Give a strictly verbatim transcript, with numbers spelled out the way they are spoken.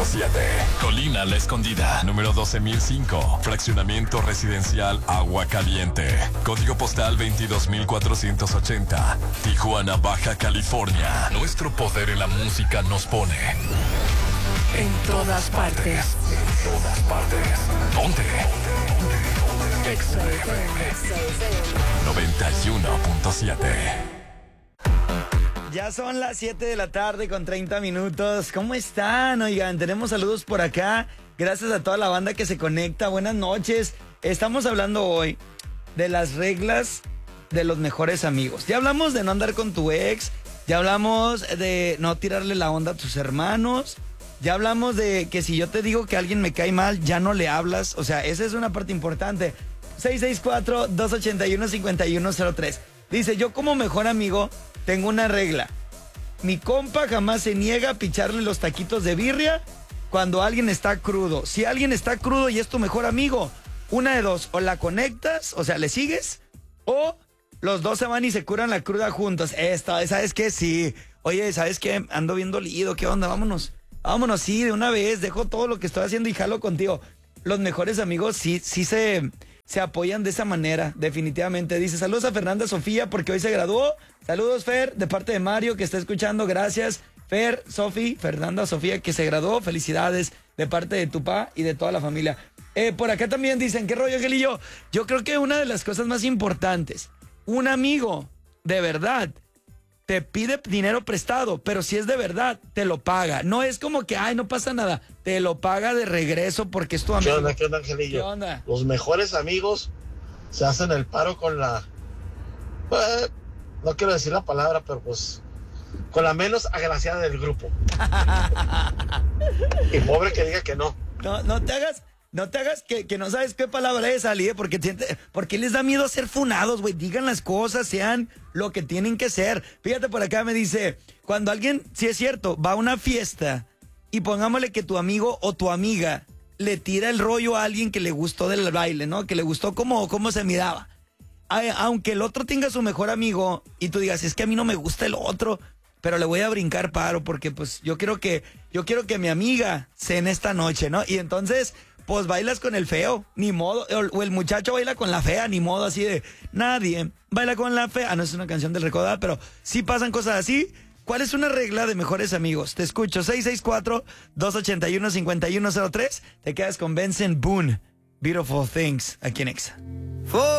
siete. Colina La Escondida, número doce mil cinco. Fraccionamiento residencial Agua Caliente. Código postal veintidós mil cuatrocientos ochenta. Tijuana, Baja California. Nuestro poder en la música nos pone En todas partes. En todas partes. Ponte. Exa F M. noventa y uno punto siete. Ya son las siete de la tarde con treinta minutos. ¿Cómo están? Oigan, tenemos saludos por acá. Gracias a toda la banda que se conecta. Buenas noches. Estamos hablando hoy de las reglas de los mejores amigos. Ya hablamos de no andar con tu ex. Ya hablamos de no tirarle la onda a tus hermanos. Ya hablamos de que si yo te digo que alguien me cae mal, ya no le hablas. O sea, esa es una parte importante. seis seis cuatro, dos ocho uno, cinco uno cero tres. Dice, yo como mejor amigo tengo una regla. Mi compa jamás se niega a picharle los taquitos de birria cuando alguien está crudo. Si alguien está crudo y es tu mejor amigo, una de dos, o la conectas, o sea, le sigues, o los dos se van y se curan la cruda juntos. Esta, ¿sabes qué? Sí. Oye, ¿sabes qué? Ando bien dolido, ¿qué onda? Vámonos. Vámonos, sí, de una vez, dejo todo lo que estoy haciendo y jalo contigo. Los mejores amigos sí, sí se, se apoyan de esa manera, definitivamente. Dice, saludos a Fernanda Sofía porque hoy se graduó. Saludos, Fer, de parte de Mario que está escuchando, gracias. Fer, Sofi, Fernanda Sofía que se graduó, felicidades de parte de tu pa y de toda la familia. Eh, por acá también dicen, ¿qué rollo, Angelillo? Yo creo que una de las cosas más importantes, un amigo de verdad te pide dinero prestado, pero si es de verdad, te lo paga. No es como que, ay, no pasa nada. Te lo paga de regreso porque es tu amigo. ¿Qué onda, qué onda, Angelillo? ¿Qué onda? Los mejores amigos se hacen el paro con la... Eh, no quiero decir la palabra, pero pues... con la menos agraciada del grupo. Y pobre que diga que no. No, no te hagas... No te hagas que, que no sabes qué palabra es, Ali, ¿eh? porque, porque les da miedo ser funados, güey. Digan las cosas, sean lo que tienen que ser. Fíjate, por acá me dice, cuando alguien, si es cierto, va a una fiesta y pongámosle que tu amigo o tu amiga le tira el rollo a alguien que le gustó del baile, ¿no? Que le gustó cómo, cómo se miraba. Aunque el otro tenga su mejor amigo y tú digas, es que a mí no me gusta el otro, pero le voy a brincar paro porque pues yo quiero que, yo quiero que mi amiga cene esta noche, ¿no? Y entonces... pues bailas con el feo, ni modo, o el muchacho baila con la fea, ni modo, así de, nadie baila con la fea. Ah, no es una canción del Recodo, pero sí pasan cosas así. ¿Cuál es una regla de mejores amigos? Te escucho, seis seis cuatro, dos ocho uno, cinco uno cero tres. Te quedas con Benson Boone, Beautiful Things, aquí en Exa.